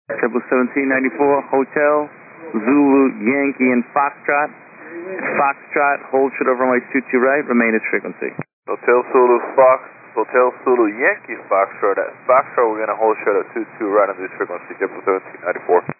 Triple 1794, Hotel, Zulu, Yankee, and Foxtrot. Foxtrot, hold short over runway 22 right, remain at frequency. Hotel Zulu, Hotel Zulu, Yankee, Foxtrot. At Foxtrot, we're going to hold short at 22 right on this frequency, triple 1794.